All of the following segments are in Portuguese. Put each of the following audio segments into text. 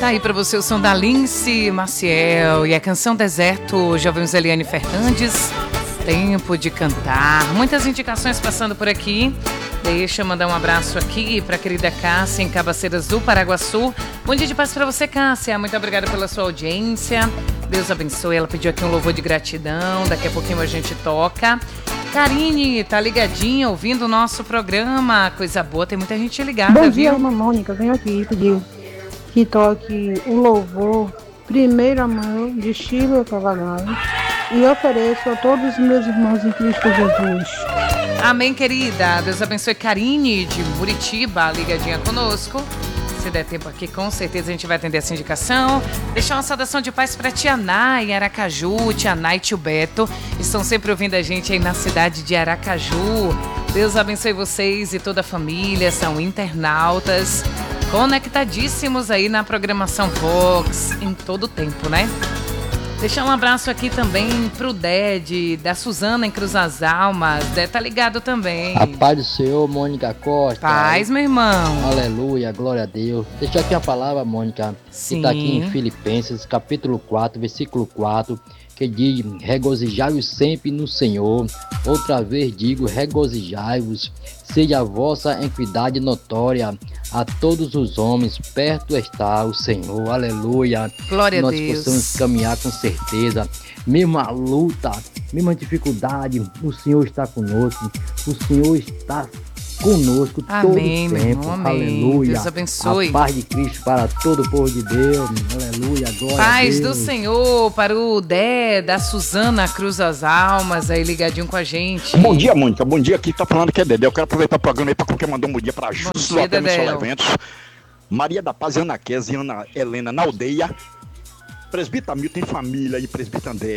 Tá aí pra você o som da Lince Maciel e a canção Deserto. Já ouvimos Eliane Fernandes. Tempo de cantar. Muitas indicações passando por aqui. Deixa eu mandar um abraço aqui para a querida Cássia em Cabaceiras do Paraguaçu. Bom dia de paz para você, Cássia. Muito obrigada pela sua audiência. Deus abençoe. Ela pediu aqui um louvor de gratidão. Daqui a pouquinho a gente toca. Karine, tá ligadinha ouvindo o nosso programa. Coisa boa, tem muita gente ligada, Bom viu? dia, irmã Mônica. Venho aqui pedir que toque o louvor Primeiro Amor de Sheila Cavagari e ofereço a todos os meus irmãos em Cristo Jesus. Amém, querida. Deus abençoe. Karine de Muritiba, ligadinha conosco. Se der tempo aqui, com certeza a gente vai atender essa indicação. Deixar uma saudação de paz para Tia Ná em Aracaju. Tia Ná e Tio Beto estão sempre ouvindo a gente aí na cidade de Aracaju. Deus abençoe vocês e toda a família. São internautas conectadíssimos aí na programação Vox em todo o tempo, né? Deixar um abraço aqui também pro Ded, da Suzana em Cruz das Almas. Ded tá ligado também. A paz do Senhor, Mônica Costa. Paz, meu irmão. Aleluia, glória a Deus. Deixa aqui a palavra, Mônica, Sim. que tá aqui em Filipenses, capítulo 4, versículo 4, que diz: regozijai-vos sempre no Senhor. Outra vez digo, regozijai-vos. Seja a vossa equidade notória a todos os homens, perto está o Senhor. Aleluia. Glória a Nós Deus. possamos caminhar com certeza. Mesmo a luta, mesma dificuldade, o Senhor está conosco. O Senhor está conosco Amém, todo o meu tempo. irmão, amém. Aleluia. Deus abençoe. A paz de Cristo para todo o povo de Deus. Aleluia, glória Paz a Deus. do Senhor para o Dé da Suzana Cruz das Almas, aí ligadinho com a gente. Bom dia, Mônica. Bom dia. Aqui tá falando que é Dedé. Eu quero aproveitar o programa aí para qualquer mandar um bom dia para Júlio, Dedé. Eventos, Maria da Paz, Ana Kézia e Ana Helena na aldeia, Presbítero Milton tem família e Presbítero André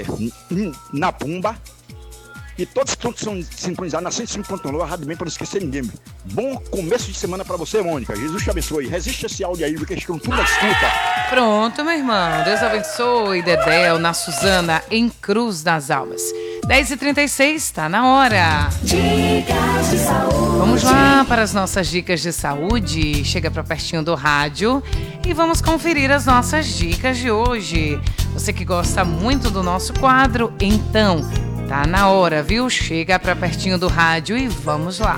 na Pumba. E todos são sincronizados na 105.9, a Rádio Bem, para não esquecer ninguém. Bom começo de semana para você, Mônica. Jesus te abençoe. Resiste esse áudio aí, porque estão tudo na escuta. Pronto, meu irmão. Deus abençoe, Dedé, na Suzana em Cruz das Almas. 10h36, tá na hora. Dicas de saúde. Vamos lá para as nossas dicas de saúde. Chega para pertinho do rádio e vamos conferir as nossas dicas de hoje. Você que gosta muito do nosso quadro, então tá na hora, viu? Chega para pertinho do rádio e vamos lá.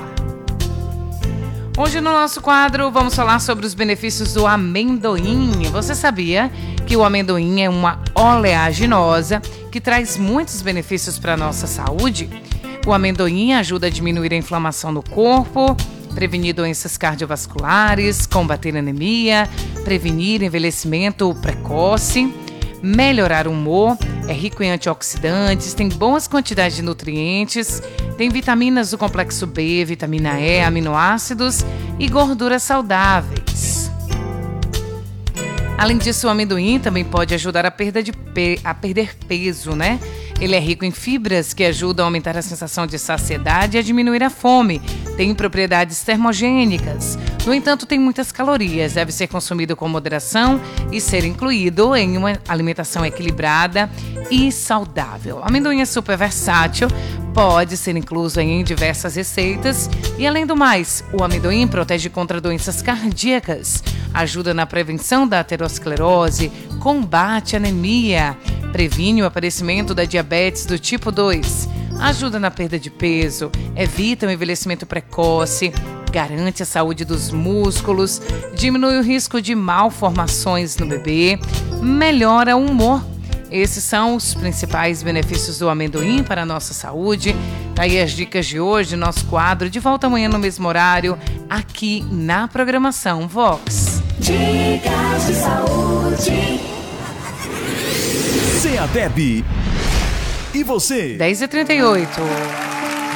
Hoje no nosso quadro vamos falar sobre os benefícios do amendoim. Você sabia que o amendoim é uma oleaginosa que traz muitos benefícios para a nossa saúde? O amendoim ajuda a diminuir a inflamação no corpo, prevenir doenças cardiovasculares, combater anemia, prevenir envelhecimento precoce, melhorar o humor, é rico em antioxidantes, tem boas quantidades de nutrientes, tem vitaminas do complexo B, vitamina E, aminoácidos e gorduras saudáveis. Além disso, o amendoim também pode ajudar a perder peso, né? Ele é rico em fibras que ajudam a aumentar a sensação de saciedade e a diminuir a fome. Tem propriedades termogênicas. No entanto, tem muitas calorias. Deve ser consumido com moderação e ser incluído em uma alimentação equilibrada e saudável. O amendoim é super versátil, pode ser incluso em diversas receitas. E além do mais, o amendoim protege contra doenças cardíacas, ajuda na prevenção da aterosclerose, combate a anemia, previne o aparecimento da diabetes do tipo 2, ajuda na perda de peso, evita o envelhecimento precoce, garante a saúde dos músculos, diminui o risco de malformações no bebê, melhora o humor. Esses são os principais benefícios do amendoim para a nossa saúde. Tá aí as dicas de hoje, nosso quadro. De volta amanhã no mesmo horário, aqui na programação Vox. Dicas de saúde. CEADEB. E você? 10h38.